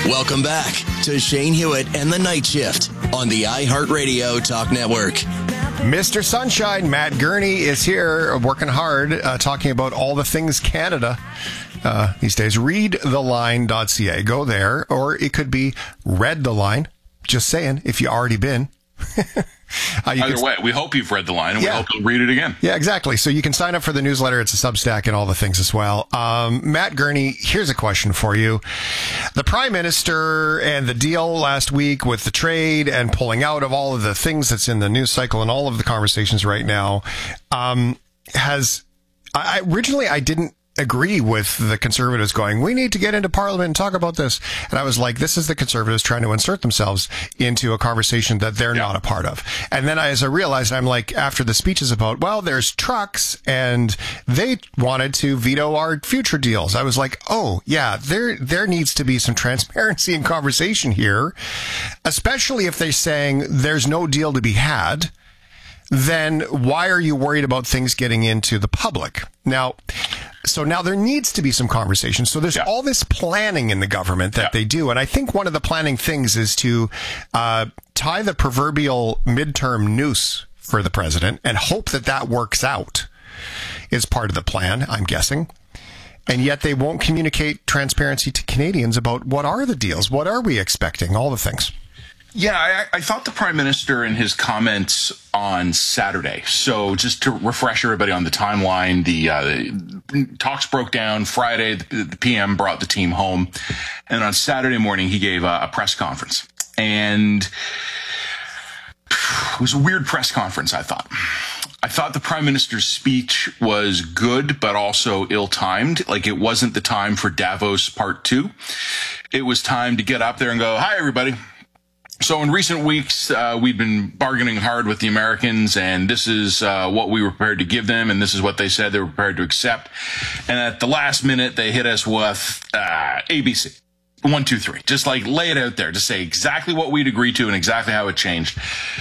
Welcome back to Shane Hewitt and the Night Shift on the iHeartRadio Talk Network. Mr. Sunshine, Matt Gurney, is here working hard, talking about all the things Canada these days. Readtheline.ca. Go there, or it could be Read the Line. Just saying, if you already been. Either way, we hope you've read the line, and we hope you'll read it again. Yeah, exactly. So you can sign up for the newsletter. It's a Substack and all the things as well. Matt Gurney, here's a question for you. The Prime Minister and the deal last week with the trade and pulling out of all of the things that's in the news cycle and all of the conversations right now originally I didn't agree with the Conservatives going, we need to get into Parliament and talk about this. And I was like, this is the Conservatives trying to insert themselves into a conversation that they're not a part of. And then as I realized, I'm like, after the speeches about, well, there's trucks and they wanted to veto our future deals. I was like, oh yeah, there needs to be some transparency and conversation here, especially if they're saying there's no deal to be had. Then why are you worried about things getting into the public? Now there needs to be some conversation. So there's all this planning in the government that they do. And I think one of the planning things is to tie the proverbial midterm noose for the president and hope that works out is part of the plan, I'm guessing. And yet they won't communicate transparency to Canadians about what are the deals, what are we expecting, all the things. Yeah, I thought the Prime Minister in his comments on Saturday, so just to refresh everybody on the timeline, the talks broke down Friday, the PM brought the team home, and on Saturday morning he gave a press conference. And it was a weird press conference, I thought. I thought the Prime Minister's speech was good, but also ill-timed. Like, it wasn't the time for Davos Part 2. It was time to get up there and go, hi, everybody. So in recent weeks, we've been bargaining hard with the Americans, and this is what we were prepared to give them, and this is what they said they were prepared to accept. And at the last minute, they hit us with ABC. 1, 2, 3. Just like lay it out there. Just say exactly what we'd agreed to and exactly how it changed.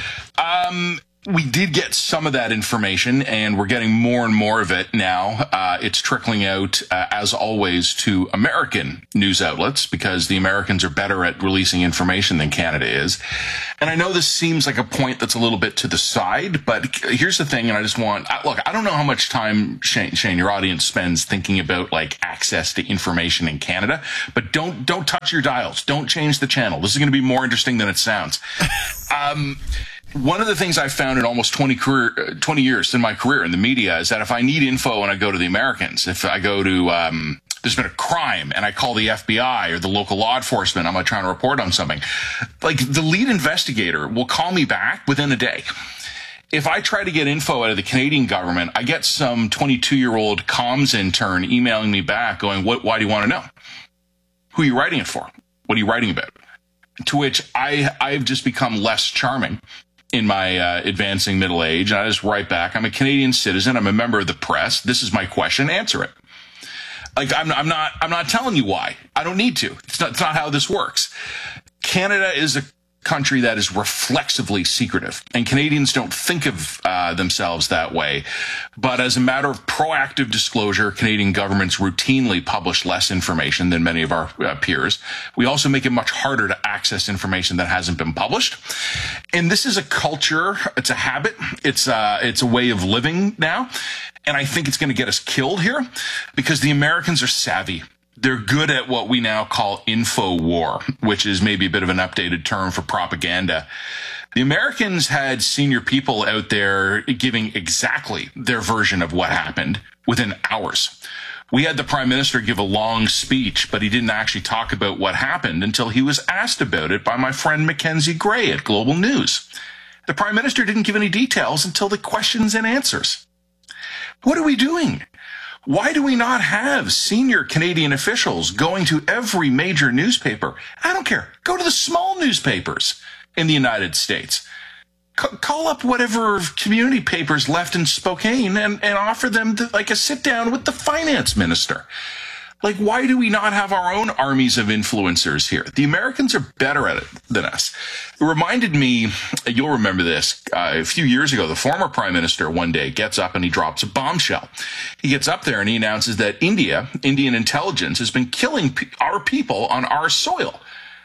We did get some of that information, and we're getting more and more of it now. It's trickling out, as always, to American news outlets, because the Americans are better at releasing information than Canada is. And I know this seems like a point that's a little bit to the side, but here's the thing, and I just want, look, I don't know how much time, Shane, your audience spends thinking about, like, access to information in Canada, but don't touch your dials. Don't change the channel. This is going to be more interesting than it sounds. One of the things I've found in almost 20 years in my career in the media is that if I need info and I go to the Americans, if I go to, there's been a crime and I call the FBI or the local law enforcement, I'm trying to report on something, like the lead investigator will call me back within a day. If I try to get info out of the Canadian government, I get some 22-year-old comms intern emailing me back going, why do you want to know? Who are you writing it for? What are you writing about? To which I've just become less charming in my advancing middle age, and I just write back, I'm a Canadian citizen, I'm a member of the press, this is my question, answer it. Like, I'm not telling you why. I don't need to. It's not how this works. Canada is a country that is reflexively secretive, and Canadians don't think of themselves that way. But as a matter of proactive disclosure, Canadian governments routinely publish less information than many of our peers. We also make it much harder to access information that hasn't been published. And this is a culture, it's a habit, it's a way of living now. And I think it's going to get us killed here because the Americans are savvy. They're good at what we now call info war, which is maybe a bit of an updated term for propaganda. The Americans had senior people out there giving exactly their version of what happened within hours. We had the Prime Minister give a long speech, but he didn't actually talk about what happened until he was asked about it by my friend Mackenzie Gray at Global News. The Prime Minister didn't give any details until the questions and answers. What are we doing? Why do we not have senior Canadian officials going to every major newspaper? I don't care. Go to the small newspapers in the United States. Call up whatever community papers left in Spokane and offer them a sit down with the finance minister. Like, why do we not have our own armies of influencers here? The Americans are better at it than us. It reminded me, you'll remember this, a few years ago, the former Prime Minister one day gets up and he drops a bombshell. He gets up there and he announces that Indian intelligence has been killing our people on our soil.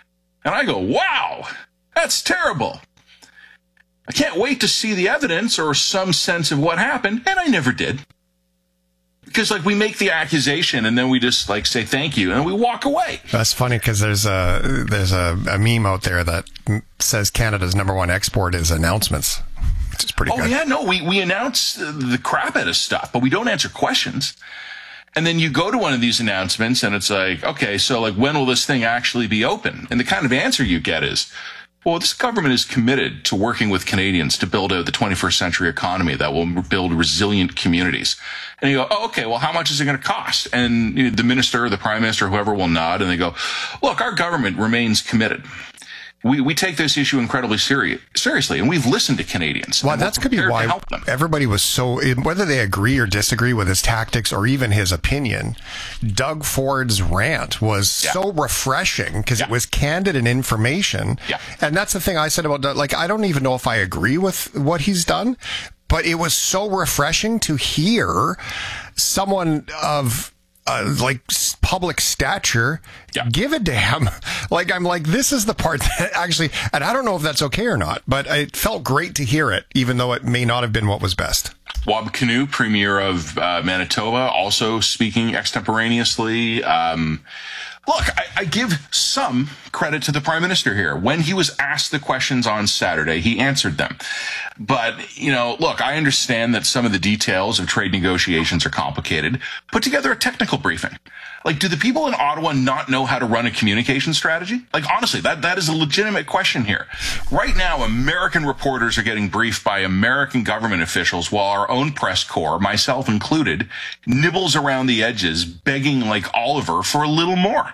And I go, wow, that's terrible. I can't wait to see the evidence or some sense of what happened. And I never did. Because, like, we make the accusation and then we just, like, say thank you and we walk away. That's funny because there's a meme out there that says Canada's number one export is announcements, which is pretty good. Oh, yeah, no, we announce the crap out of stuff, but we don't answer questions. And then you go to one of these announcements and it's like, okay, so, like, when will this thing actually be open? And the kind of answer you get is, well, this government is committed to working with Canadians to build out the 21st century economy that will build resilient communities. And you go, oh, okay, well, how much is it going to cost? And the minister, the prime minister, whoever will nod, and they go, look, our government remains committed. We take this issue incredibly seriously, and we've listened to Canadians. Well, that could be why everybody was so, whether they agree or disagree with his tactics or even his opinion, Doug Ford's rant was so refreshing because it was candid and information. Yeah. And that's the thing I said about, like, I don't even know if I agree with what he's done, but it was so refreshing to hear someone of like public stature give a damn. Like, I'm like, this is the part that actually, and I don't know if that's okay or not, but it felt great to hear it, even though it may not have been what was best. Wab Kinew, Premier of Manitoba, also speaking extemporaneously. Look, I give some credit to the Prime Minister here. When he was asked the questions on Saturday, he answered them. But, look, I understand that some of the details of trade negotiations are complicated. Put together a technical briefing. Like, do the people in Ottawa not know how to run a communication strategy? Like, honestly, that is a legitimate question here. Right now, American reporters are getting briefed by American government officials while our own press corps, myself included, nibbles around the edges, begging like Oliver for a little more.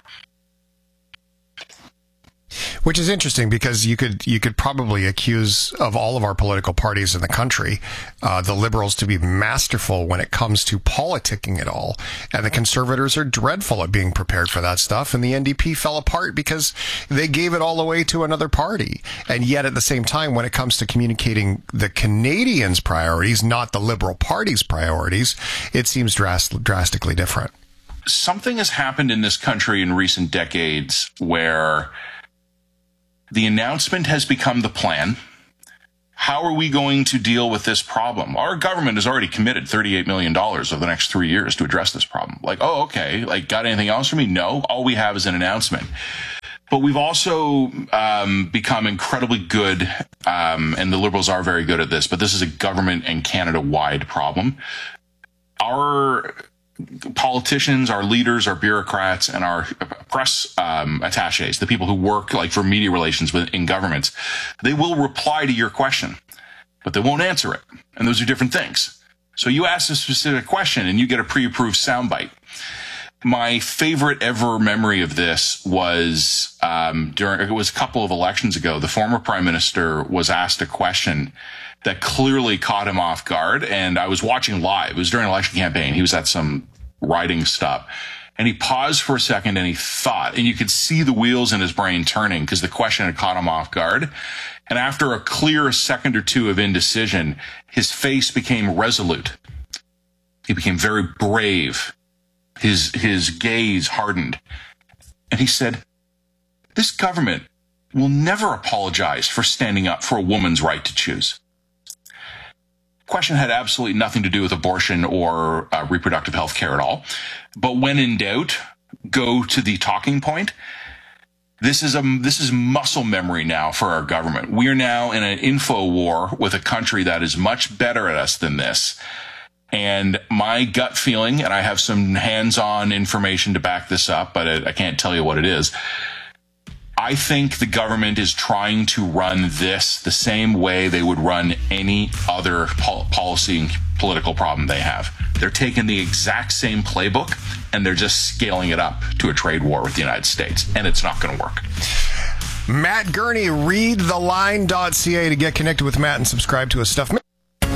Which is interesting because you could probably accuse of all of our political parties in the country, the Liberals to be masterful when it comes to politicking it all. And the Conservatives are dreadful at being prepared for that stuff. And the NDP fell apart because they gave it all away to another party. And yet at the same time, when it comes to communicating the Canadians' priorities, not the Liberal Party's priorities, it seems drastically different. Something has happened in this country in recent decades where the announcement has become the plan. How are we going to deal with this problem? Our government has already committed $38 million over the next 3 years to address this problem. Like, oh, okay. Like, got anything else for me? No. All we have is an announcement. But we've also become incredibly good, and the Liberals are very good at this, but this is a government and Canada-wide problem. Our politicians, our leaders, our bureaucrats, and our press attaches, the people who work like for media relations in governments, they will reply to your question, but they won't answer it. And those are different things. So you ask a specific question and you get a pre-approved soundbite. My favorite ever memory of this was it was a couple of elections ago. The former prime minister was asked a question that clearly caught him off guard. And I was watching live. It was during an election campaign. He was at some riding stop. And he paused for a second and he thought, and you could see the wheels in his brain turning because the question had caught him off guard. And after a clear second or two of indecision, his face became resolute. He became very brave. His gaze hardened. And he said, this government will never apologize for standing up for a woman's right to choose. Question had absolutely nothing to do with abortion or reproductive health care at all. But when in doubt, go to the talking point. This is muscle memory now for our government. We are now in an info war with a country that is much better at us than this. And my gut feeling, and I have some hands-on information to back this up, but I can't tell you what it is. I think the government is trying to run this the same way they would run any other policy and political problem they have. They're taking the exact same playbook and they're just scaling it up to a trade war with the United States. And it's not going to work. Matt Gurney, readtheline.ca to get connected with Matt and subscribe to his stuff.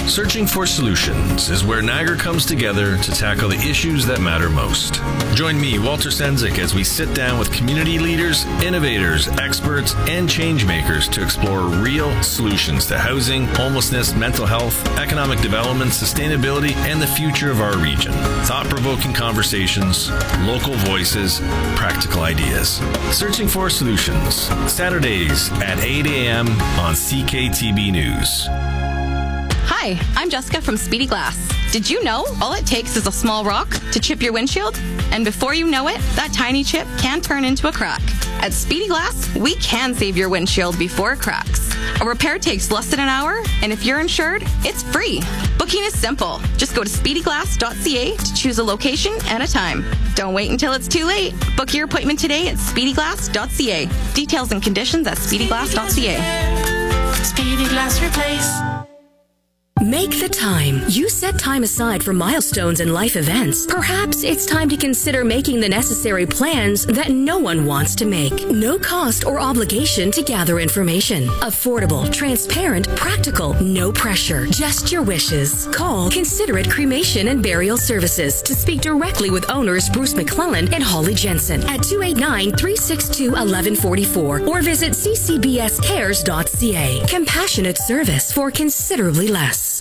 Searching for Solutions is where Niagara comes together to tackle the issues that matter most. Join me, Walter Sendzik, as we sit down with community leaders, innovators, experts, and change makers to explore real solutions to housing, homelessness, mental health, economic development, sustainability, and the future of our region. Thought-provoking conversations, local voices, practical ideas. Searching for Solutions, Saturdays at 8 a.m. on CKTB News. Hi, I'm Jessica from Speedy Glass. Did you know all it takes is a small rock to chip your windshield? And before you know it, that tiny chip can turn into a crack. At Speedy Glass, we can save your windshield before it cracks. A repair takes less than an hour, and if you're insured, it's free. Booking is simple. Just go to speedyglass.ca to choose a location and a time. Don't wait until it's too late. Book your appointment today at speedyglass.ca. Details and conditions at speedyglass.ca. Speedy Glass Replace. Make the time. You set time aside for milestones and life events. Perhaps it's time to consider making the necessary plans that no one wants to make. No cost or obligation to gather information. Affordable, transparent, practical, no pressure. Just your wishes. Call Considerate Cremation and Burial Services to speak directly with owners Bruce McClellan and Holly Jensen at 289-362-1144 or visit ccbscares.ca. Compassionate service for considerably less.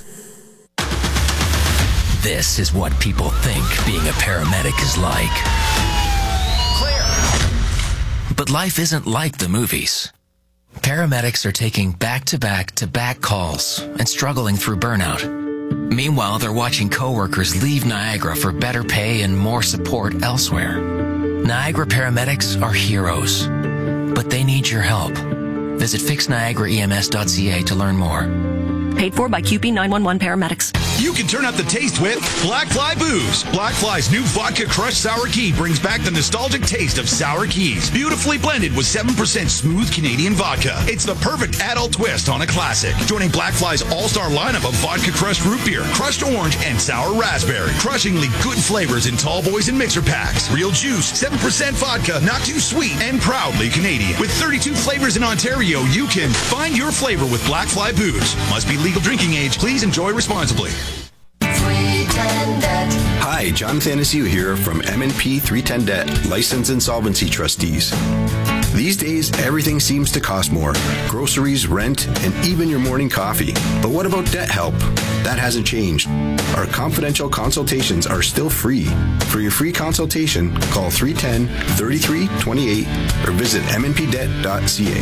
This is what people think being a paramedic is like. Clear. But life isn't like the movies. Paramedics are taking back-to-back-to-back calls and struggling through burnout. Meanwhile, they're watching coworkers leave Niagara for better pay and more support elsewhere. Niagara paramedics are heroes, but they need your help. Visit fixniagaraems.ca to learn more. Paid for by QP 911 paramedics. You can turn up the taste with Black Fly Booze. Black Fly's new Vodka Crush Sour Key brings back the nostalgic taste of Sour Keys. Beautifully blended with 7% smooth Canadian vodka. It's the perfect adult twist on a classic. Joining Black Fly's all-star lineup of vodka crushed root beer, crushed orange, and sour raspberry. Crushingly good flavors in tall boys and mixer packs. Real juice, 7% vodka, not too sweet, and proudly Canadian. With 32 flavors in Ontario, you can find your flavor with Black Fly Booze. Must be legal drinking age. Please enjoy responsibly. Hi, Jonathan Asiu here from M&P 310 Debt, License Insolvency Trustees. These days, everything seems to cost more. Groceries, rent, and even your morning coffee. But what about debt help? That hasn't changed. Our confidential consultations are still free. For your free consultation, call 310-3328 or visit mnpdebt.ca.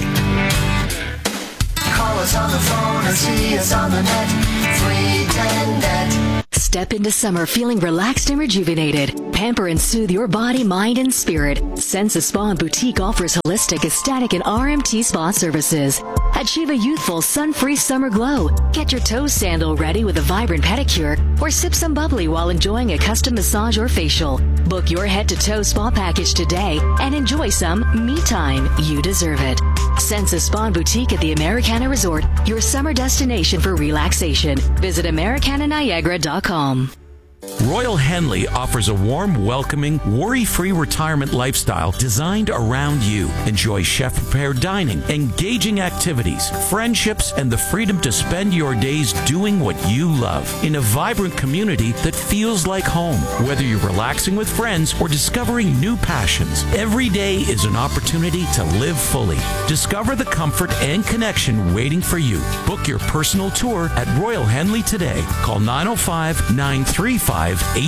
Call us on the phone or see us on the net. 310 Debt. Step into summer feeling relaxed and rejuvenated. Pamper and soothe your body, mind, and spirit. Sensa Spa and Boutique offers holistic, aesthetic, and RMT spa services. Achieve a youthful, sun-free summer glow. Get your toe sandal ready with a vibrant pedicure or sip some bubbly while enjoying a custom massage or facial. Book your head-to-toe spa package today and enjoy some me time. You deserve it. Sensa Spa and Boutique at the Americana Resort, your summer destination for relaxation. Visit AmericanaNiagara.com. Royal Henley offers a warm, welcoming, worry-free retirement lifestyle designed around you. Enjoy chef-prepared dining, engaging activities, friendships, and the freedom to spend your days doing what you love in a vibrant community that feels like home. Whether you're relaxing with friends or discovering new passions, every day is an opportunity to live fully. Discover the comfort and connection waiting for you. Book your personal tour at Royal Henley today. Call 905-935-1800.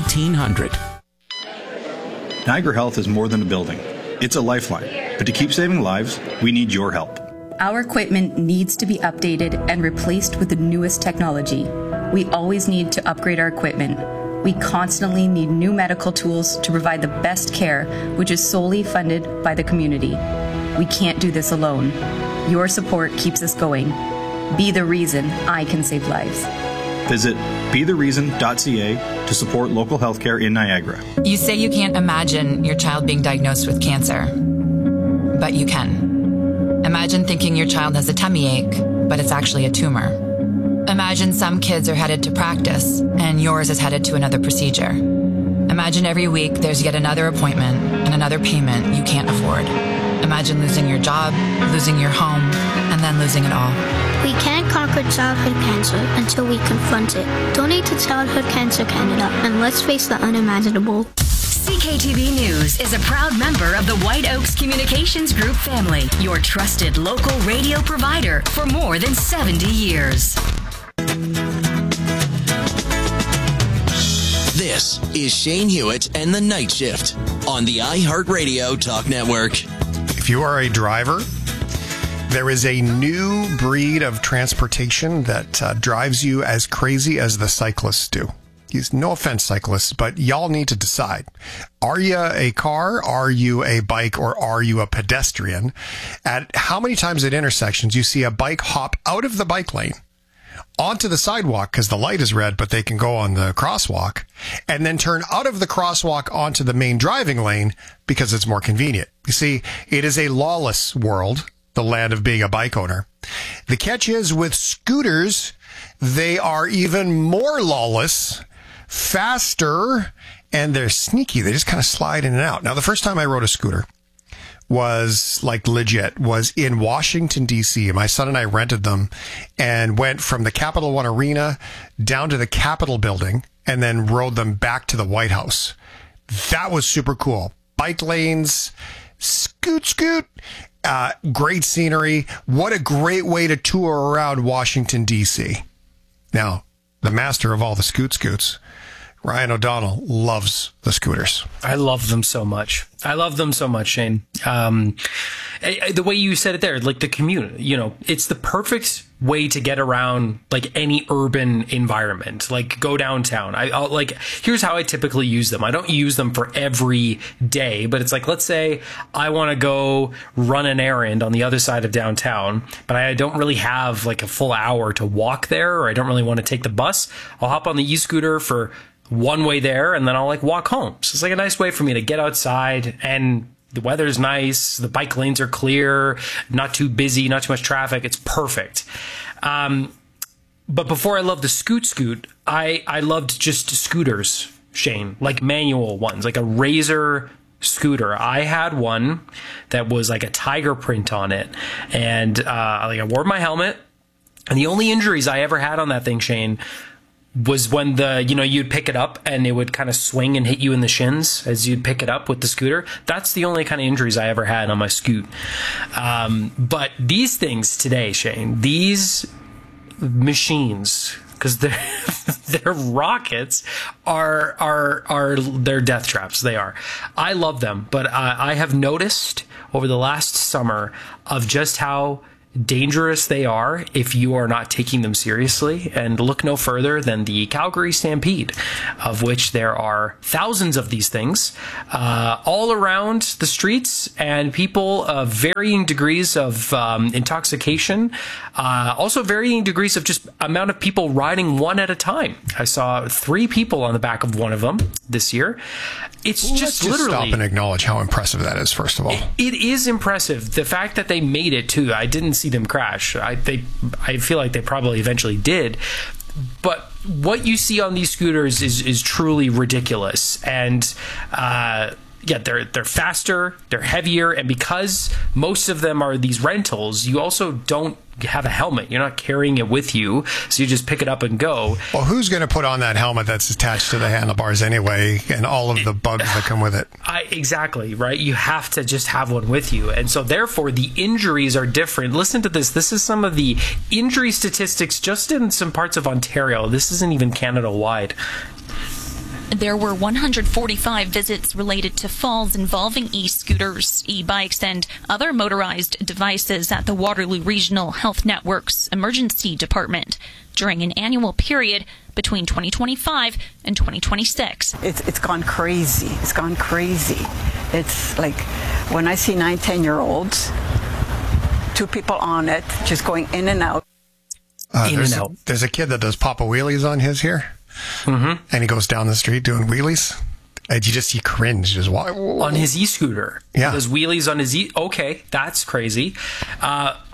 Niagara Health is more than a building. It's a lifeline. But to keep saving lives, we need your help. Our equipment needs to be updated and replaced with the newest technology. We always need to upgrade our equipment. We constantly need new medical tools to provide the best care, which is solely funded by the community. We can't do this alone. Your support keeps us going. Be the reason I can save lives. Visit bethereason.ca to support local healthcare in Niagara. You say you can't imagine your child being diagnosed with cancer, but you can. Imagine thinking your child has a tummy ache, but it's actually a tumor. Imagine some kids are headed to practice and yours is headed to another procedure. Imagine every week there's yet another appointment and another payment you can't afford. Imagine losing your job, losing your home, and and then losing it all. We can't conquer childhood cancer until we confront it. Donate to Childhood Cancer Canada, and let's face the unimaginable. CKTV News is a proud member of the White Oaks Communications Group family, your trusted local radio provider for more than 70 years. This is Shane Hewitt and the Night Shift on the iHeartRadio Talk Network. If you are a driver, there is a new breed of transportation that drives you as crazy as the cyclists do. No offense, cyclists, but y'all need to decide. Are you a car? Are you a bike? Or are you a pedestrian? At how many times at intersections you see a bike hop out of the bike lane onto the sidewalk because the light is red, but they can go on the crosswalk, and then turn out of the crosswalk onto the main driving lane because it's more convenient. You see, it is a lawless world, the land of being a bike owner. The catch is with scooters, they are even more lawless, faster, and they're sneaky. They just kind of slide in and out. Now, the first time I rode a scooter was like legit, was in Washington, D.C. My son and I rented them and went from the Capital One Arena down to the Capitol building and then rode them back to the White House. That was super cool. Bike lanes, scoot, great scenery. What a great way to tour around Washington, D.C. Now, the master of all the scoots, Ryan O'Donnell, loves the scooters. I love them so much. Shane. The way you said it there, like the commute, it's the perfect way to get around like any urban environment, like go downtown. Here's how I typically use them. I don't use them for every day, but it's like, let's say I want to go run an errand on the other side of downtown, but I don't really have like a full hour to walk there, or I don't really want to take the bus. I'll hop on the e-scooter for one way there, and then I'll like walk home. So it's like a nice way for me to get outside, and the weather's nice. The bike lanes are clear, not too busy, not too much traffic. It's perfect. But before I loved the scoot, I loved just scooters, Shane, like manual ones, like a Razor scooter. I had one that was like a tiger print on it, and I wore my helmet, and the only injuries I ever had on that thing, Shane, was when you'd pick it up and it would kind of swing and hit you in the shins as you'd pick it up with the scooter. That's the only kind of injuries I ever had on my scoot. But these things today, Shane, these machines, because they're rockets, are they're death traps. They are. I love them, but I have noticed over the last summer of just how dangerous they are if you are not taking them seriously. And look no further than the Calgary Stampede, of which there are thousands of these things all around the streets, and people of varying degrees of intoxication, also varying degrees of just amount of people riding one at a time. I saw 3 people on the back of one of them this year. It's just literally stop and acknowledge how impressive that is, first of all. It is impressive. The fact that they made it too. I didn't see them crash. I feel like they probably eventually did. But what you see on these scooters is truly ridiculous. And they're faster, they're heavier, and because most of them are these rentals, you also don't have a helmet. You're not carrying it with you, so you just pick it up and go. Well, who's going to put on that helmet that's attached to the handlebars anyway, and all of the bugs that come with it? Exactly, right? You have to just have one with you. And so therefore, the injuries are different. Listen to this. This is some of the injury statistics just in some parts of Ontario. This isn't even Canada-wide. There were 145 visits related to falls involving e-scooters, e-bikes, and other motorized devices at the Waterloo Regional Health Network's Emergency Department during an annual period between 2025 and 2026. It's gone crazy. It's gone crazy. It's like when I see 9-10-year-olds, 2 people on it, just going in and out. There's a kid that does Papa Wheelies on his here. Mm-hmm. And he goes down the street doing wheelies, and you cringe just on his e-scooter. Yeah, he does wheelies on his okay, that's crazy.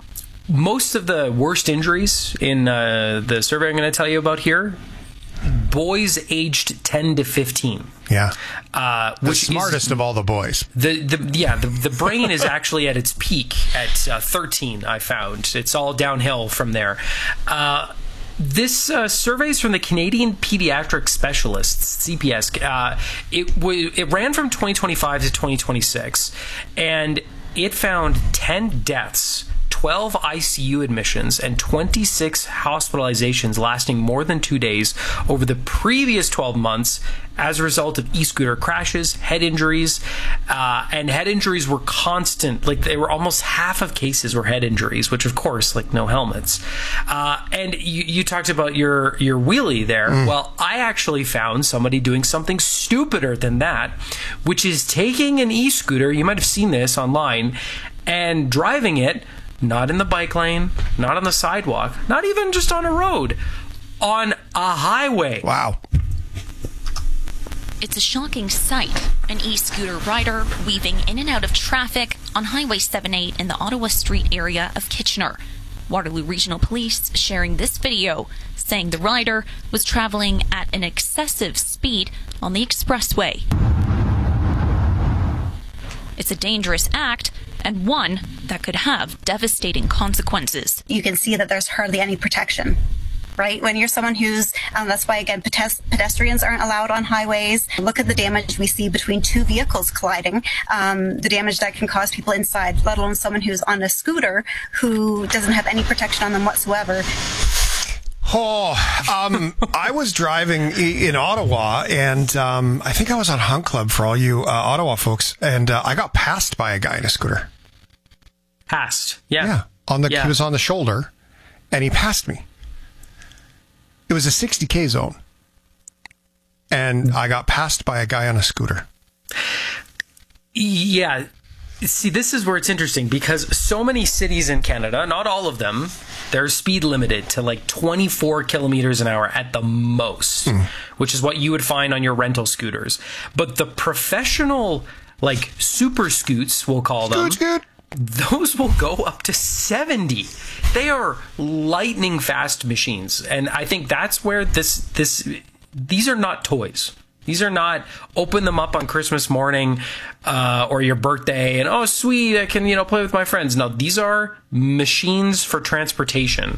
Most of the worst injuries in the survey I'm going to tell you about here, boys aged 10 to 15. Yeah. The Which smartest of all the boys. The brain is actually at its peak at 13, I found. It's all downhill from there. This survey is from the Canadian Pediatric Specialists, CPS. It ran from 2025 to 2026, and it found 10 deaths, 12 ICU admissions, and 26 hospitalizations lasting more than 2 days over the previous 12 months as a result of e-scooter crashes, head injuries, and head injuries were constant. Like, they were almost half of cases were head injuries, which of course, like, no helmets. And you talked about your wheelie there. Well, I actually found somebody doing something stupider than that, which is taking an e-scooter, you might have seen this online, and driving it not in the bike lane, not on the sidewalk, not even just on a road, on a highway. Wow. It's a shocking sight. An e-scooter rider weaving in and out of traffic on Highway 78 in the Ottawa Street area of Kitchener. Waterloo Regional Police sharing this video, saying the rider was traveling at an excessive speed on the expressway. It's a dangerous act, and one that could have devastating consequences. You can see that there's hardly any protection, right? When you're someone who's, that's why, again, pedestrians aren't allowed on highways. Look at the damage we see between two vehicles colliding, the damage that can cause people inside, let alone someone who's on a scooter who doesn't have any protection on them whatsoever. I was driving in Ottawa, and I think I was on Hunt Club for all you Ottawa folks, and I got passed by a guy in a scooter. Passed? Yeah. He was on the shoulder, and he passed me. It was a 60K zone, and I got passed by a guy on a scooter. Yeah. See, this is where it's interesting, because so many cities in Canada, not all of them, they're speed limited to like 24 kilometers an hour at the most, which is what you would find on your rental scooters. But the professional, like, super scoots, we'll call them, those will go up to 70. They are lightning fast machines. And I think that's where these are not toys. These are not open them up on Christmas morning or your birthday and, oh, sweet, I can, play with my friends. No, these are machines for transportation.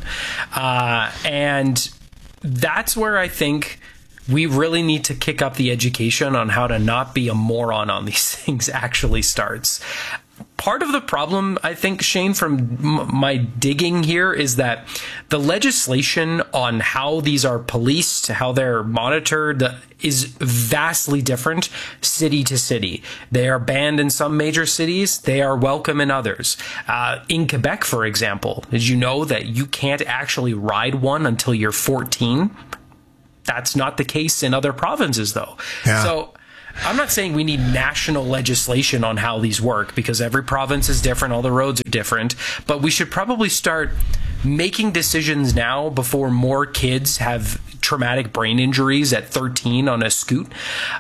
And that's where I think we really need to kick up the education on how to not be a moron on these things actually starts. Part of the problem, I think, Shane, from my digging here is that the legislation on how these are policed, how they're monitored, is vastly different city to city. They are banned in some major cities. They are welcome in others. In Quebec, for example, did you know that you can't actually ride one until you're 14? That's not the case in other provinces, though. Yeah. So I'm not saying we need national legislation on how these work, because every province is different, all the roads are different, but we should probably start making decisions now before more kids have traumatic brain injuries at 13 on a scoot.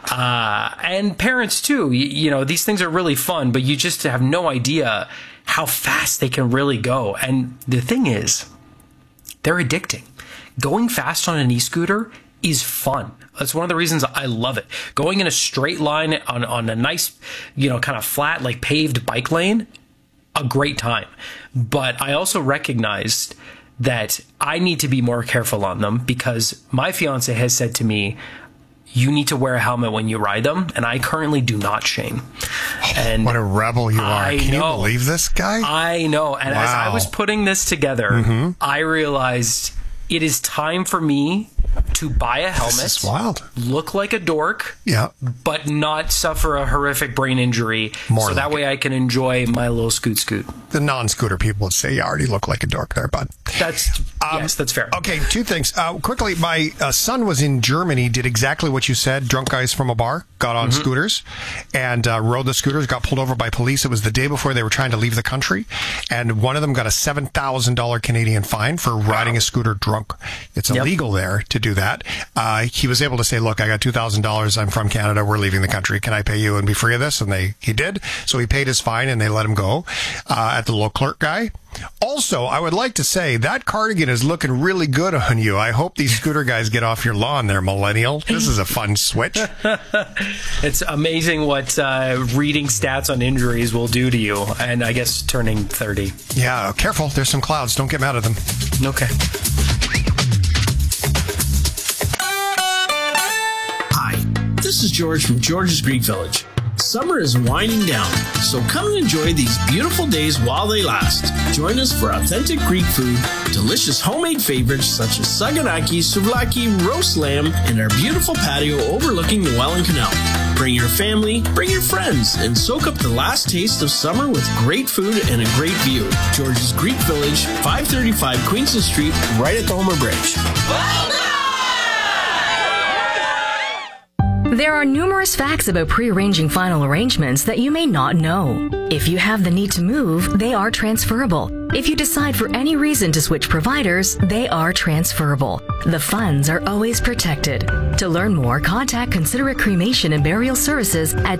And parents too, these things are really fun, but you just have no idea how fast they can really go. And the thing is, they're addicting. Going fast on an e-scooter is fun. That's one of the reasons I love it. Going in a straight line on a nice, kind of flat, like paved bike lane, a great time. But I also recognized that I need to be more careful on them, because my fiance has said to me, you need to wear a helmet when you ride them, and I currently do not, Shane. And what a rebel you are. Can you believe this guy? I know. And as I was putting this together, I realized it is time for me to buy a helmet, this is wild. Look like a dork, but not suffer a horrific brain injury, so that way I can enjoy my little scoot. The non-scooter people would say you already look like a dork there, bud. Yes, that's fair. Okay, two things. Quickly, my son was in Germany, did exactly what you said. Drunk guys from a bar got on scooters and rode the scooters, got pulled over by police. It was the day before they were trying to leave the country, and one of them got a $7,000 Canadian fine for riding a scooter drunk. It's illegal there to to do that. He was able to say, look, I got $2,000. I'm from Canada. We're leaving the country. Can I pay you and be free of this? And he did. So he paid his fine and they let him go at the little clerk guy. Also, I would like to say that cardigan is looking really good on you. I hope these scooter guys get off your lawn there, millennial. This is a fun switch. It's amazing what reading stats on injuries will do to you, and I guess turning 30. Yeah, careful. There's some clouds. Don't get mad at them. Okay. Hi, this is George from George's Greek Village. Summer is winding down, so come and enjoy these beautiful days while they last. Join us for authentic Greek food, delicious homemade favorites such as saganaki, souvlaki, roast lamb, and our beautiful patio overlooking the Welland Canal. Bring your family, bring your friends, and soak up the last taste of summer with great food and a great view. George's Greek Village, 535 Queenston Street, right at the Homer Bridge. There are numerous facts about pre-arranging final arrangements that you may not know. If you have the need to move, they are transferable. If you decide for any reason to switch providers, they are transferable. The funds are always protected. To learn more, contact Considerate Cremation and Burial Services at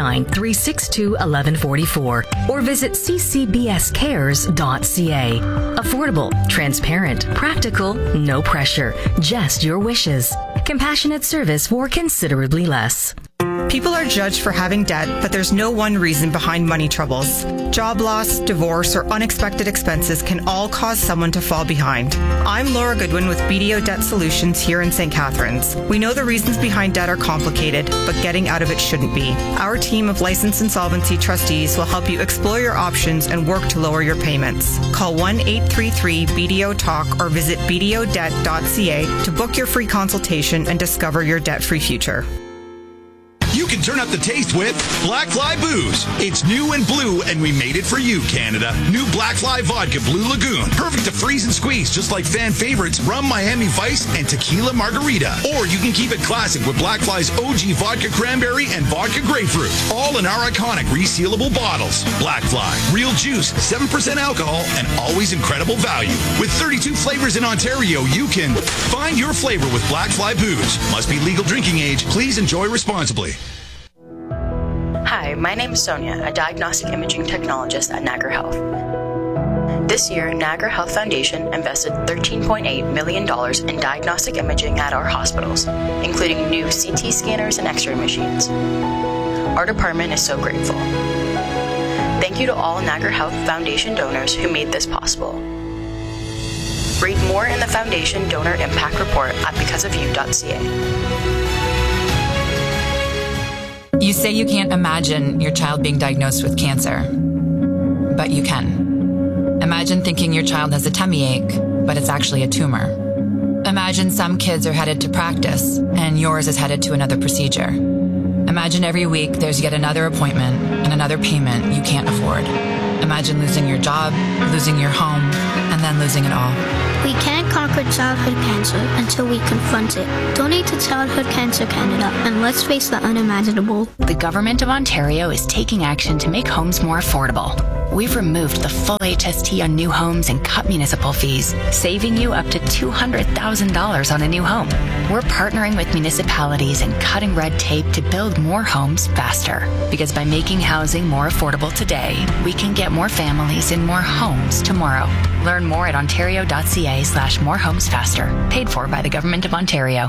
289-362-1144 or visit ccbscares.ca. Affordable, transparent, practical, no pressure, just your wishes. Compassionate service for considerably less. People are judged for having debt, but there's no one reason behind money troubles. Job loss, divorce, or unexpected expenses can all cause someone to fall behind. I'm Laura Goodwin with BDO Debt Solutions here in St. Catharines. We know the reasons behind debt are complicated, but getting out of it shouldn't be. Our team of licensed insolvency trustees will help you explore your options and work to lower your payments. Call 1-833-BDO-TALK or visit bdodebt.ca to book your free consultation and discover your debt-free future. You can turn up the taste with Black Fly Booze. It's new and blue, and we made it for you, Canada. New Black Fly Vodka Blue Lagoon. Perfect to freeze and squeeze, just like fan favorites Rum Miami Vice and Tequila Margarita. Or you can keep it classic with Black Fly's OG Vodka Cranberry and Vodka Grapefruit. All in our iconic resealable bottles. Black Fly. Real juice, 7% alcohol, and always incredible value. With 32 flavors in Ontario, you can find your flavor with Black Fly Booze. Must be legal drinking age. Please enjoy responsibly. Hi, my name is Sonia, a diagnostic imaging technologist at Niagara Health. This year, Niagara Health Foundation invested $13.8 million in diagnostic imaging at our hospitals, including new CT scanners and X-ray machines. Our department is so grateful. Thank you to all Niagara Health Foundation donors who made this possible. Read more in the Foundation Donor Impact Report at becauseofyou.ca. You say you can't imagine your child being diagnosed with cancer, but you can. Imagine thinking your child has a tummy ache, but it's actually a tumor. Imagine some kids are headed to practice, and yours is headed to another procedure. Imagine every week there's yet another appointment and another payment you can't afford. Imagine losing your job, losing your home, and then losing it all. We can't conquer childhood cancer until we confront it. Donate to Childhood Cancer Canada and let's face the unimaginable. The Government of Ontario is taking action to make homes more affordable. We've removed the full HST on new homes and cut municipal fees, saving you up to $200,000 on a new home. We're partnering with municipalities and cutting red tape to build more homes faster. Because by making housing more affordable today, we can get more families in more homes tomorrow. Learn more at ontario.ca/morehomesfaster. Paid for by the Government of Ontario.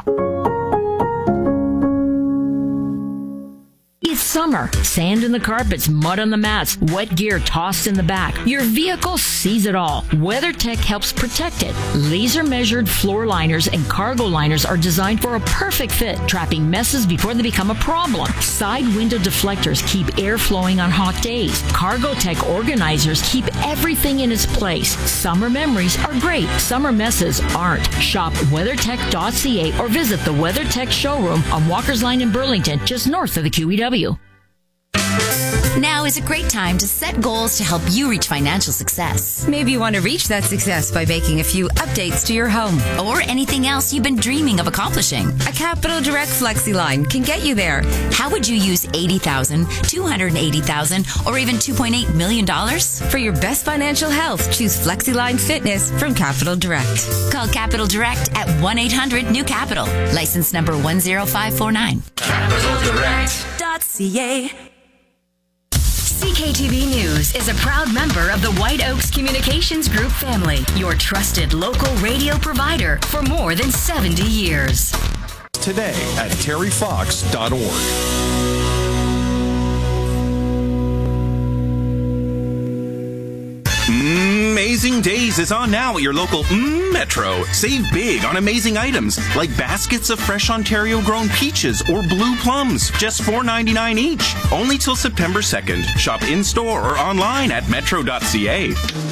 It's summer. Sand in the carpets, mud on the mats, wet gear tossed in the back. Your vehicle sees it all. WeatherTech helps protect it. Laser measured floor liners and cargo liners are designed for a perfect fit, trapping messes before they become a problem. Side window deflectors keep air flowing on hot days. CargoTech organizers keep everything in its place. Summer memories are great. Summer messes aren't. Shop WeatherTech.ca or visit the WeatherTech showroom on Walker's Line in Burlington, just north of the QEW. Now is a great time to set goals to help you reach financial success. Maybe you want to reach that success by making a few updates to your home. Or anything else you've been dreaming of accomplishing. A Capital Direct FlexiLine can get you there. How would you use $80,000, $280,000, or even $2.8 million? For your best financial health, choose FlexiLine Fitness from Capital Direct. Call Capital Direct at 1-800-NEW-CAPITAL. License number 10549. CapitalDirect.ca. CKTV News is a proud member of the White Oaks Communications Group family, your trusted local radio provider for more than 70 years. Today at terryfox.org. Amazing Days is on now at your local Metro. Save big on amazing items like baskets of fresh Ontario-grown peaches or blue plums, just $4.99 each. Only till September 2nd. Shop in-store or online at metro.ca.